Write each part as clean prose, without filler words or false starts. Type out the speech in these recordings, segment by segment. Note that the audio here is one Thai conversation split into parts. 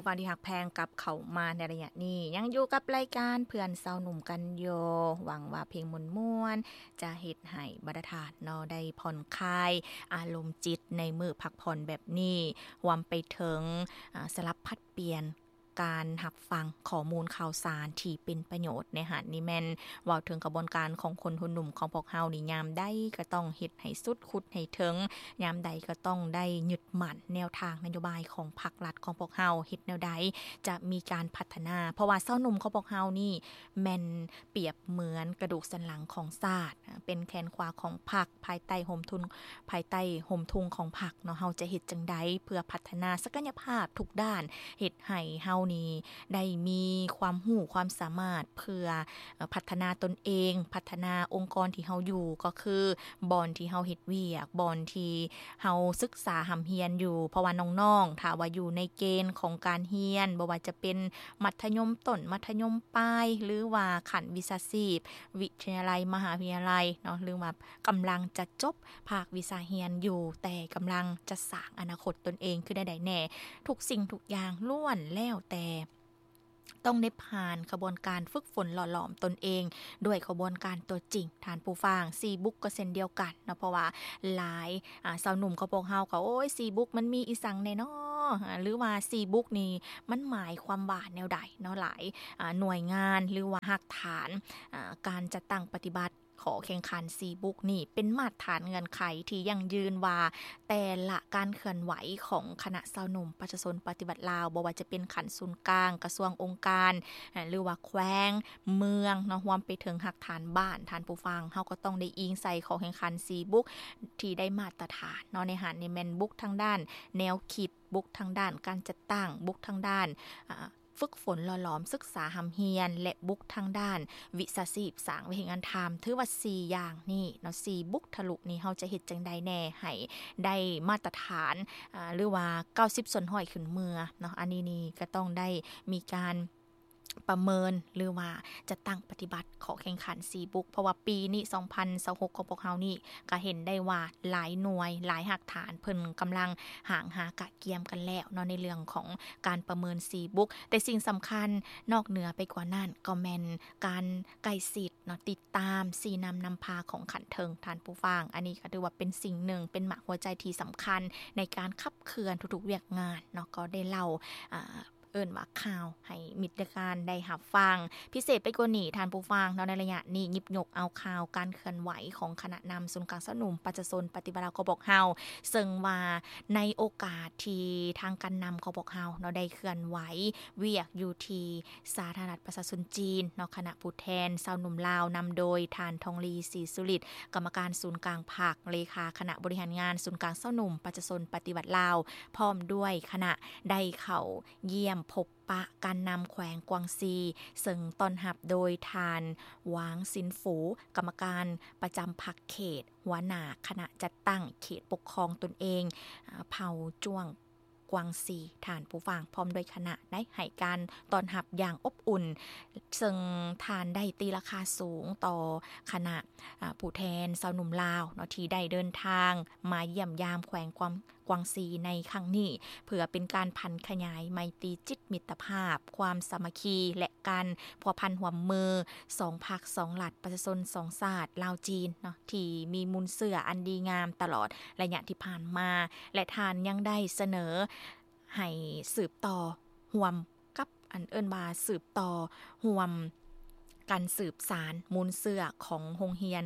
ผู้ฟังที่ฮักแพงกับเขามาในระยะนี้ยังอยู่กับรายการเพื่อนสาวหนุ่มกันโยหวังว่าเพลงม่วนๆจะเฮ็ดให้บรรดาเนาะได้ผ่อนคลายอารมณ์จิตในมื้อพักผ่อนแบบนี้รวมไปถึงสลับพัดเปลี่ยนการรับฟังข้อมูลข่าวสารที่เป็นประโยชน์ในหาดนี้แม่นเว้าถึงกระบวนการของคนทุนหนุ่มของพวกเฮานี่ยามใดก็ต้องเฮ็ดให้สุดขุดให้ถึงยามใดก็ต้องได้ยึดมั่นแนวทางนโยบายของพรรครัฐของพวกเฮาเฮ็ดแนวใดจะมีการพัฒนาเพราะว่าเจ้าหนุ่มของพวกเฮานี่แม่นเปรียบเหมือนกระดูกสันหลังของชาติเป็นแขนขวาของพรรคภายใต้ห่มทุงของพรรคเนาะเฮาจะเฮ็ดจังใดเพื่อพัฒนาศักยภาพทุกด้านเฮ็ดให้เฮานี่ได้มีความรู้ความสามารถเพื่อพัฒนาตนเองพัฒนาองค์กรที่เฮาอยู่ก็คือบอนที่เฮาเฮ็ดเวียกบอนที่เฮาศึกษาหำเฮียนอยู่เพราะว่าน้องๆถ้าว่าอยู่ในเกณฑ์ของการเรียนบ่ว่าจะเป็นมัธยมต้นมัธยมปลายหรือว่าขั้นวิชาชีพวิทยาลัยมหาวิทยาลัยเนาะหรือว่ากำลังจะจบภาควิชาเรียนอยู่แต่กำลังจะสร้างอนาคตตนเองคือได้แน่ทุกสิ่งทุกอย่างล้วนแล้วแต่ต้องได้ผ่านกระบวนการฝึกฝนหล่อหลอมตนเองด้วยกระบวนการตัวจริงฐานผู้ฟังซีบุ๊กก็เช่นเดียวกันเนาะเพราะว่าหลายสาวหนุ่มก็พวกเฮาก็โอ้ยซีบุ๊กมันมีอีสังแน่เนาะหรือว่าซีบุ๊กนี่มันหมายความว่าแนวใดเนาะหลายหน่วยงานหรือว่าหลักฐานการจัดตั้งปฏิบัติขอแข่งขันซีบุ๊กนี่เป็นมาตรฐานเงื่อนไขที่ยั่งยืนว่าแต่ละการเคลื่อนไหวของคณะสาวหนุ่มประชาชนปฏิบัติลาวบ่ว่าจะเป็นขันศูนย์กลางกระทรวงองค์การหรือว่าแขวงเมืองเนาะรวมไปถึงหลักฐานบ้านฐานผู้ฟังเฮาก็ต้องได้อิงใส่ขอแข่งขันซีบุ๊กที่ได้มาตรฐานเนาะในหารนี่แม่นบุ๊กทางด้านแนวคิดบุ๊กทางด้านการจัดตั้งบุ๊กทางด้านฝึกฝนหล่อหลอมศึกษาหำเฮียนและบุกทางด้านวิชาชีพสร้างวิธีงานทำถือว่า4อย่างนี่เนาะ4บุกทะลุนี่เฮาจะเฮ็ดจังใดแน่ให้ได้มาตรฐานหรือว่า90ส่วนห้อยขึ้นเมือเนาะอันนี้นี่ก็ต้องได้มีการประเมินหรือว่าจะตั้งปฏิบัติขอแข่งขัน4บุกเพราะว่าปีนี้2026ของพวกเฮานี่ก็เห็นได้ว่าหลายหน่วยหลายหลักฐานเพิ่นกำลังหากะเกียมกันแล้วเนาะในเรื่องของการประเมิน4บุกแต่สิ่งสำคัญนอกเหนือไปกว่านั้นก็แม่นการใกล้ชิดเนาะติดตามสีนำพาของขันเทิงท่านผู้ฟังอันนี้ก็ถือว่าเป็นสิ่งหนึ่งเป็นหมากหัวใจที่สำคัญในการขับเคลื่อนทุกๆเวียกงานเนาะก็ได้เล่าเอิ้นว่าข่าวให้มิตรการได้รับฟังพิเศษไปกว่านี้ท่านผู้ฟังในระยะนี้หยิบยกเอาข่าวการเคลื่อนไหวของคณะนำศูนย์กลางสนุมประชาชนปฏิบัติก็บอกเฮาซึ่งว่าในโอกาสที่ทางการนำเขาบอกเฮาเนาะได้เคลื่อนไหวเวียกอยู่ที่สาธารณรัฐประชาชนจีนเนาะคณะผู้แทนชาวหนุ่มลาวนำโดยท่านทองลีศรีสุริตกรรมการศูนย์กลางภาคเลขาคณะบริหารงานศูนย์กลางชาวหนุ่มประชาชนปฏิบัติลาวพร้อมด้วยคณะได้เข้าเยี่ยมพบปะการนำแขวงกวางซีซึ่งต้อนรับโดยทานหวางสินฝูกรรมการประจำพรรคเขตหัวหน้าคณะจัดตั้งเขตปกครองตนเองเผ่าจ้วงกวางซีฐานผู้ฟังพร้อมด้วยคณะได้ให้การต้อนรับอย่างอบอุ่นซึ่งทานได้ตีราคาสูงต่อคณะผู้แทนชาวหนุ่มลาวเนาะที่ได้เดินทางมาเยี่ยมยามแขวงกวางซีในครั้งนี้เพื่อเป็นการพันขยายไมตรีจิตมิตรภาพความสามัคคีและการพัวพันหัวมือ2ภาค2รัฐประชาชน2ชาติลาวจีนเนาะที่มีมูลเสื่ออันดีงามตลอดระยะที่ผ่านมาและทานยังได้เสนอให้สืบต่อห่วมกับอันเอิ้นว่าสืบต่อห่วมการสืบสารมูลเสื่อของโรงเรียน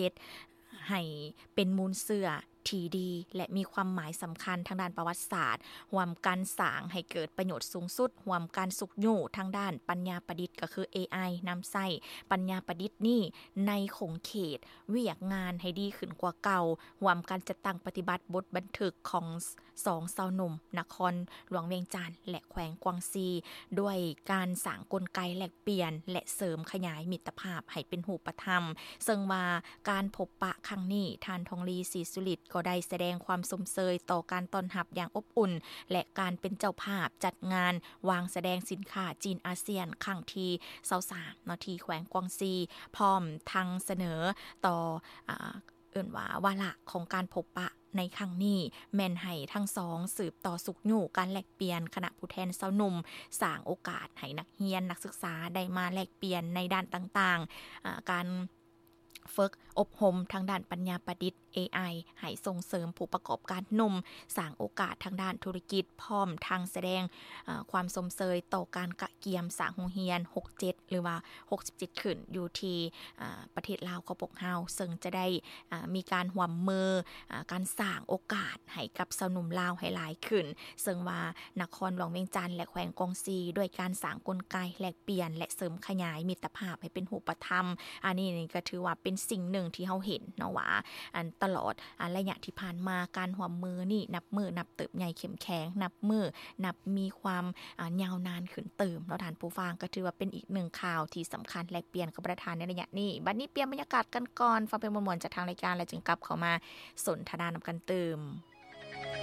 67ให้เป็นมูลเสื่อที่ดีและมีความหมายสำคัญทางด้านประวัติศาสตร์ร่วมกันสร้างให้เกิดประโยชน์สูงสุดร่วมกันสุขอยู่ทางด้านปัญญาประดิษฐ์ก็คือ AI นำใช้ปัญญาประดิษฐ์นี่ในขงเขตเวียกงานให้ดีขึ้นกว่าเก่าร่วมกันจัดตั้งปฏิบัติบทบันทึกของ2ชาวหนุ่มนครหลวงเวียงจันทน์และแขวงกวางซีด้วยการสร้างกลไกแลกเปลี่ยนและเสริมขยายมิตรภาพให้เป็นรูปธรรมซึ่งว่าการพบปะครั้งนี้ท่านทองลีศรีสุริตก็ได้แสดงความสมเชยต่อการต้อนรับอย่างอบอุ่นและการเป็นเจ้าภาพจัดงานวางแสดงสินค้าจีนอาเซียนครั้งที่23นาทีแขวงกวางซีพร้อมทางเสนอต่อเอิ้นว่าวาระของการพบปะในครั้งนี้แม่นให้ทั้งสองสืบต่อสุขอยู่การแลกเปลี่ยนคณะผู้แทนชาวหนุ่มสร้างโอกาสให้นักเรียนนักศึกษาได้มาแลกเปลี่ยนในด้านต่างๆการฝึกอบรมทางด้านปัญญาประดิษฐ์ AI ให้ส่งเสริมผู้ประกอบการหนุ่มสร้างโอกาสทางด้านธุรกิจพร้อมทางแสดงความสมเสยต่อการกะเกียมสร้างโรงเรียน67หรือว่า67ขึ้นอยู่ที่ประเทศลาวของพวกเฮาซึ่งจะได้มีการร่วมมือการสร้างโอกาสให้กับชาวหนุ่มลาวให้หลายขึ้นซึ่งว่านครหลวงเวียงจันทน์และแขวงกงซีด้วยการสร้างกลไกแลกเปลี่ยนและเสริมขยายมิตรภาพให้เป็นรูปธรรมอันนี้ก็ถือว่าเป็นสิ่งหนึ่งที่เฮาเห็นเนาะว่าตลอดระยะที่ผ่านมาการร่วมมือนี่นับเติบใหญ่เข้มแข็งนับมีความยาวนานขึ้นเติมแล้วท่านผู้ฟังก็ถือว่าเป็นอีกหนึ่งข่าวที่สำคัญแลกเปลี่ยนกับประธานในระยะนี้บัดนี้เปลี่ยนบรรยากาศกันก่อนฟังเพลงม่วนๆจากทางรายการแล้วจึงกลับเข้ามาสนทนานำกันเติม